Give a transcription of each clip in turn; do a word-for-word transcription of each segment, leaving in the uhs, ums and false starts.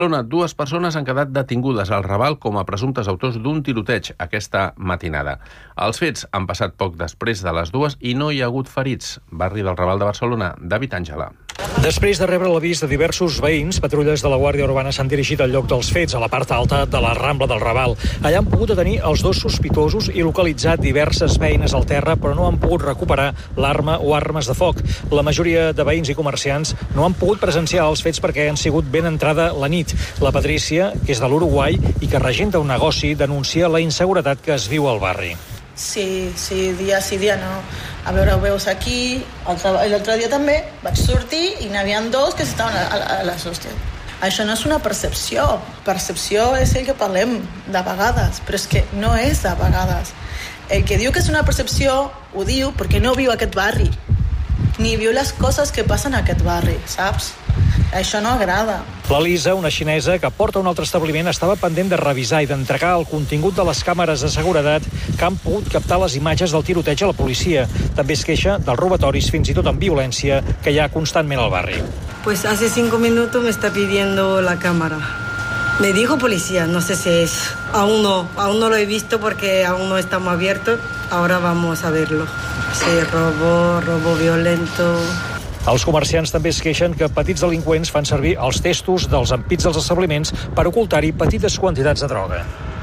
Dues persones han quedat detingudes al Raval com a presumptes autors d'un tiroteig aquesta matinada. Els fets han passat poc després de les dues i no hi ha hagut ferits. Barri del Raval de Barcelona, David Àngela. Després de rebre l'avís de diversos veïns, patrulles de la Guàrdia Urbana s'han dirigit al lloc dels fets, a la part alta de la Rambla del Raval. Allà han pogut detenir els dos sospitosos i localitzat diverses beines al terra, però no han pogut recuperar l'arma o armes de foc. La majoria de veïns i comerciants no han pogut presenciar els fets perquè han sigut ben entrada la nit. La Patrícia, que és de l'Uruguai i que regenta un negoci, denuncia la inseguretat que es viu al barri. Sí, sí, dia sí, dia no. A veure, ho veus aquí, l'altre dia també vaig sortir i n'hi havia dos que estaven a, a, a les hòsties. Això no és una percepció. Percepció és el que parlem de vegades, però és que no és de vegades. El que diu que és una percepció ho diu perquè no viu aquest barri, ni viu les coses que passen a aquest barri, saps? Això no agrada. La Lisa, una xinesa que porta a un altre establiment, estava pendent de revisar i d'entregar el contingut de les càmeres de seguretat que han pogut captar les imatges del tiroteig a la policia. També es queixa dels robatoris, fins i tot amb violència, que hi ha constantment al barri. Pues hace cinco minutos me está pidiendo la cámara. Me dijo policía, no sé si es. Aún no, aún no lo he visto porque aún no estamos abiertos. Ahora vamos a verlo. Sí, robo, robo violento. Els comerciants també es queixen que petits delinqüents fan servir els testos dels ampits dels establiments per ocultar-hi petites quantitats de droga.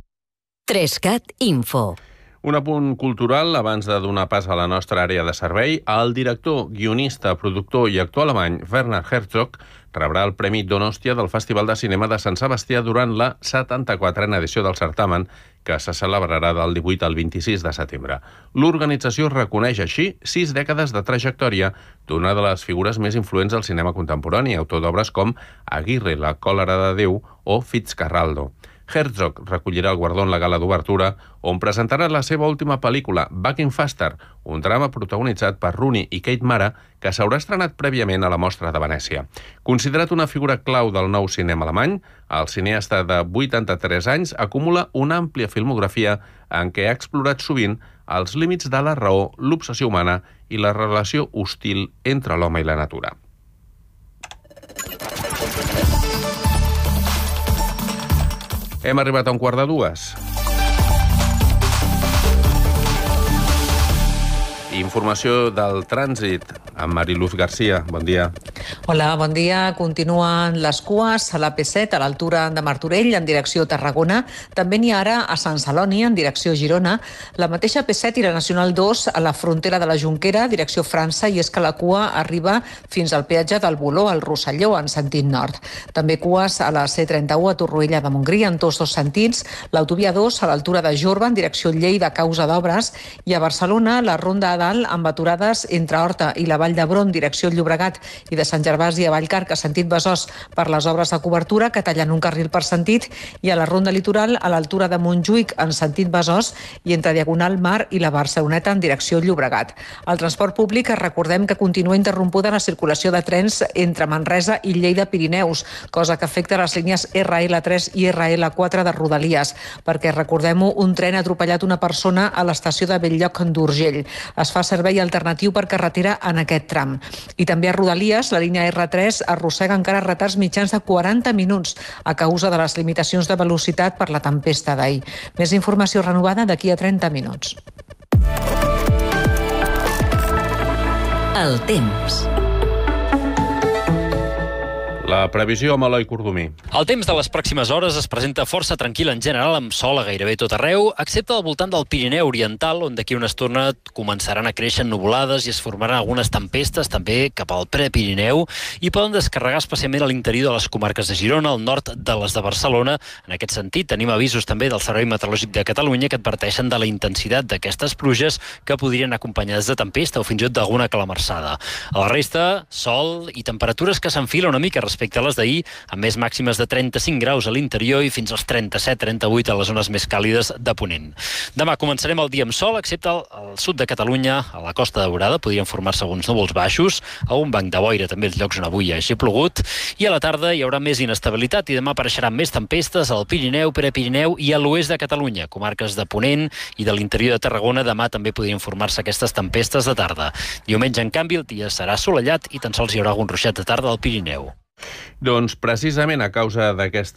Trescat Info. Un apunt cultural abans de donar pas a la nostra àrea de servei. El director, guionista, productor i actor alemany Werner Herzog rebrà el Premi Donostia del Festival de Cinema de Sant Sebastià durant la setanta-quatrena edició del certamen, que se celebrarà del divuit al vint-i-sis de setembre. L'organització reconeix així sis dècades de trajectòria d'una de les figures més influents del cinema contemporani, autor d'obres com Aguirre, La còlera de Déu o Fitzcarraldo. Herzog recollirà el guardó en la gala d'obertura, on presentarà la seva última pel·lícula, Back in Faster, un drama protagonitzat per Rooney i Kate Mara, que s'haurà estrenat prèviament a la Mostra de Venècia. Considerat una figura clau del nou cinema alemany, el cineasta de vuitanta-tres anys acumula una àmplia filmografia en què ha explorat sovint els límits de la raó, l'obsessió humana i la relació hostil entre l'home i la natura. Hem arribat a un quart de dues. Informació del trànsit amb Mariluz Garcia. Bon dia. Hola, bon dia. Continuen les cues a la P set a l'altura de Martorell en direcció Tarragona. També n'hi ha ara a Sant Celoni en direcció Girona. La mateixa P set i la Nacional dos a la frontera de la Jonquera, direcció França, i és que la cua arriba fins al peatge del Boló, al Rosselló, en sentit nord. També cues a la C trenta-u a Torroella de Montgrí en tots dos sentits, l'autovia dos a l'altura de Jorba en direcció Lleida a causa d'obres, i a Barcelona la ronda a dalt amb aturades entre Horta i la Vall d'Hebron, direcció Llobregat, i de Sant Gervasi a Vallcarca, sentit Besòs, per les obres de cobertura que tallen un carril per sentit, i a la ronda litoral a l'altura de Montjuïc en sentit Besòs i entre Diagonal Mar i la Barceloneta en direcció Llobregat. El transport públic, recordem que continua interrompuda la circulació de trens entre Manresa i Lleida Pirineus, cosa que afecta les línies R L tres i R L quatre de Rodalies, perquè, recordem-ho, un tren ha atropellat una persona a l'estació de Belllloc d'Urgell. Es fa servei alternatiu per carretera en aquest tram. I també a Rodalies, la línia R tres arrossega encara retards mitjans de quaranta minuts a causa de les limitacions de velocitat per la tempesta d'ahir. Més informació renovada d'aquí a trenta minuts. El temps. La previsió amb Eloi Cordomí. El temps de les pròximes hores es presenta força tranquil en general, amb sol a gairebé tot arreu, excepte al voltant del Pirineu Oriental, on d'aquí una estona començaran a créixer nuvolades i es formaran algunes tempestes també cap al Prepirineu i poden descarregar especialment a l'interior de les comarques de Girona, al nord de les de Barcelona. En aquest sentit, tenim avisos també del Servei Meteorològic de Catalunya que adverteixen de la intensitat d'aquestes pluges que podrien acompanyades de tempesta o fins i tot d'alguna calamarsada. A la resta, sol i temperatures que s'enfilen una mica respecte respecte a les d'ahir, amb més màximes de trenta-cinc graus a l'interior i fins als trenta-set trenta-vuit a les zones més càlides de Ponent. Demà començarem el dia amb sol, excepte al, al sud de Catalunya, a la Costa Daurada, podrien formar-se alguns núvols baixos, a un banc de boira també els llocs on avui hagi plogut, i a la tarda hi haurà més inestabilitat i demà apareixeran més tempestes al Pirineu, Prepirineu i a l'oest de Catalunya, comarques de Ponent i de l'interior de Tarragona. Demà també podrien formar-se aquestes tempestes de tarda. Diumenge, en canvi, el dia serà assolellat i tan sols hi haurà algun ruixat de tarda al Pirineu. Doncs precisament a causa d'aquesta